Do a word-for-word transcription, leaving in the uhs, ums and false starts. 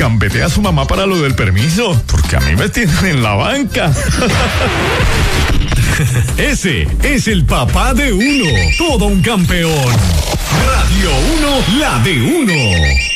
gambete a su mamá para lo del permiso, porque a mí me tienen en la banca. Ese es el papá de uno, todo un campeón. Radio uno, la de uno.